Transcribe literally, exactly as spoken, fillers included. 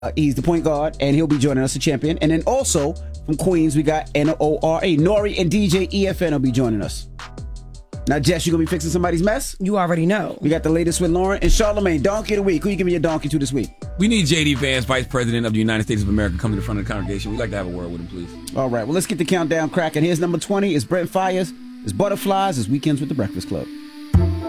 Uh, he's the point guard, and he'll be joining us, the champion. And then also from Queens, we got N O R A. Nori and D J E F N will be joining us. Now, Jess, you going to be fixing somebody's mess? You already know. We got the latest with Lauren and Charlamagne. Donkey of the week. Who you giving your donkey to this week? We need J D Vance, Vice President of the United States of America, come to the front of the congregation. We'd like to have a word with him, please. All right. Well, let's get the countdown cracking. Here's number twenty. It's Brent Fires. It's Butterflies. It's Weekends with the Breakfast Club.